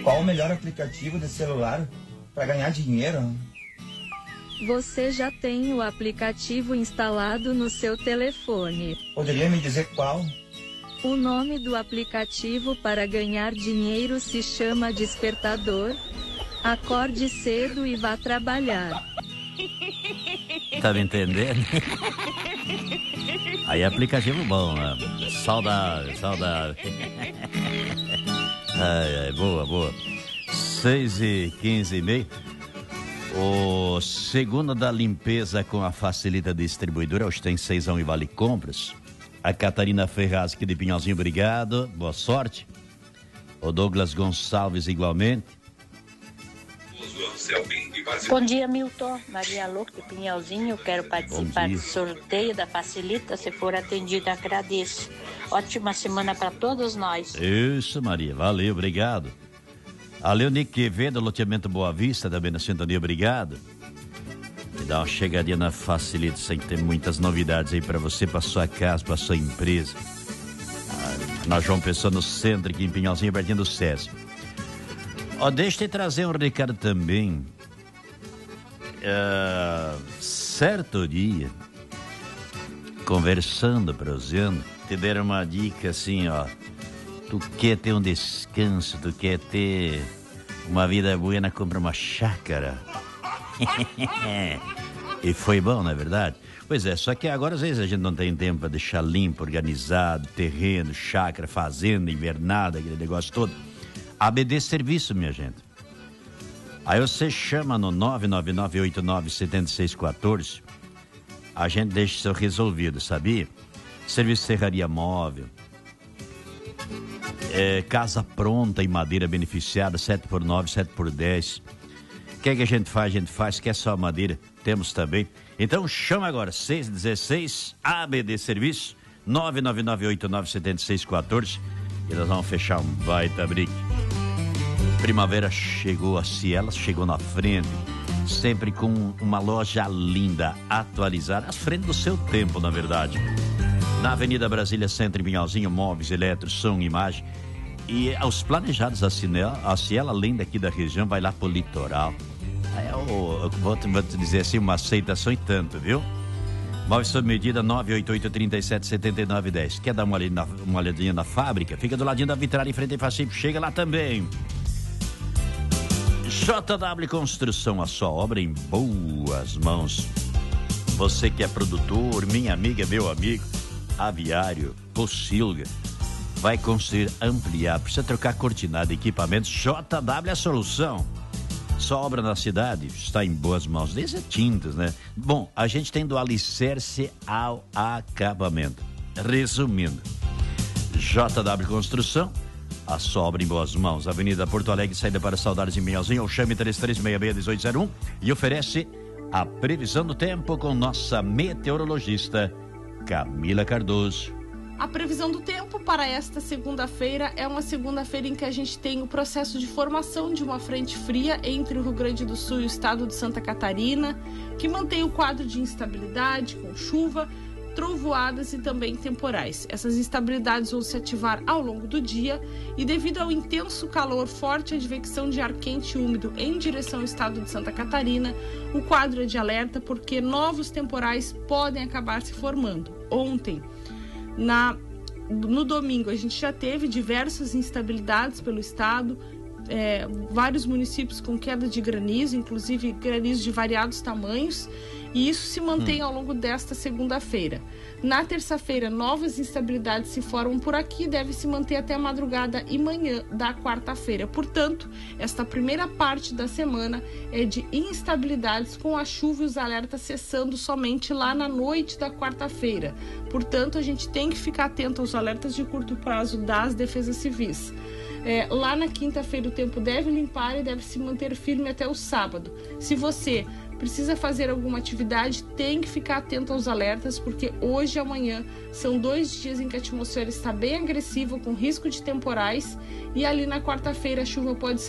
Qual o melhor aplicativo de celular para ganhar dinheiro? Você já tem o aplicativo instalado no seu telefone. Poderia me dizer qual? O nome do aplicativo para ganhar dinheiro se chama Despertador. Acorde cedo e vá trabalhar. Tá me entendendo? Aí aplicativo bom, né? Saudade. Ai, boa. 6h15. O segundo da limpeza com a Facilita Distribuidora, hoje tem 6ão e vale compras. A Catarina Ferraz aqui de Pinhalzinho, obrigado, boa sorte. O Douglas Gonçalves igualmente. Bom dia, Milton. Maria Louca de Pinhalzinho, eu quero participar do sorteio da Facilita. Se for atendida, agradeço. Ótima semana para todos nós. Isso, Maria, valeu, obrigado. A Leonique Quevedo, loteamento Boa Vista, também na sintonia, obrigado. Me dá uma chegadinha na Facilita, sem ter muitas novidades aí para você, para sua casa, para sua empresa. Na João Pessoa, no centro, aqui em Pinhalzinho, pertinho do SESC. Deixa eu trazer um recado também. Certo dia, conversando, prosseando, te deram uma dica assim, ó. Tu quer ter um descanso, tu quer ter uma vida buena, compra uma chácara. E foi bom, não é verdade? Pois é, só que agora às vezes a gente não tem tempo para deixar limpo, organizado, terreno, chácara, fazenda, invernada, aquele negócio todo. ABD Serviço, minha gente. Aí você chama no 999897614. A gente deixa isso resolvido, sabia? Serviço serraria móvel. Casa pronta em madeira beneficiada, 7x9, 7x10. O que é que a gente faz? A gente faz, quer só madeira? Temos também. Então chama agora, 616 ABD Serviço, 999897614. E nós vamos fechar um baita brick. Primavera chegou a Cielo, chegou na frente, sempre com uma loja linda, atualizada, à frente do seu tempo, na verdade. Na Avenida Brasília, Centro em Pinhalzinho, móveis, eletro, som, imagem. E os planejados a Cielo, além daqui da região, vai lá pro litoral. Vou te dizer assim, uma aceitação e tanto, viu? Móveis sob medida 988-377910. Quer dar uma olhadinha na fábrica? Fica do ladinho da vitrine, em frente ao Facip. Chega lá também. JW Construção, a sua obra em boas mãos. Você que é produtor, minha amiga, meu amigo, aviário, Pocilga, vai construir, ampliar, precisa trocar cortinado, equipamentos, JW é a solução. Sua obra na cidade está em boas mãos, desde tintas, né? Bom, a gente tem do alicerce ao acabamento. Resumindo, JW Construção, a sua obra em boas mãos. Avenida Porto Alegre, saída para Saudades em Minhalzinho, ou chame 3366-1801 e oferece a previsão do tempo com nossa meteorologista Camila Cardoso. A previsão do tempo para esta segunda-feira é uma segunda-feira em que a gente tem o processo de formação de uma frente fria entre o Rio Grande do Sul e o estado de Santa Catarina, que mantém o quadro de instabilidade com chuva, trovoadas e também temporais. Essas instabilidades vão se ativar ao longo do dia e, devido ao intenso calor, forte advecção de ar quente e úmido em direção ao estado de Santa Catarina, o quadro é de alerta porque novos temporais podem acabar se formando. Ontem, no domingo, a gente já teve diversas instabilidades pelo estado, vários municípios com queda de granizo, inclusive granizo de variados tamanhos, e isso se mantém ao longo desta segunda-feira. Na terça-feira, novas instabilidades se formam por aqui e deve se manter até a madrugada e manhã da quarta-feira. Portanto, esta primeira parte da semana é de instabilidades, com a chuva e os alertas cessando somente lá na noite da quarta-feira. Portanto, a gente tem que ficar atento aos alertas de curto prazo das defesas civis. Lá na quinta-feira o tempo deve limpar e deve se manter firme até o sábado. Se você precisa fazer alguma atividade, tem que ficar atento aos alertas, porque hoje e amanhã são 2 dias em que a atmosfera está bem agressiva, com risco de temporais, e ali na quarta-feira a chuva pode ser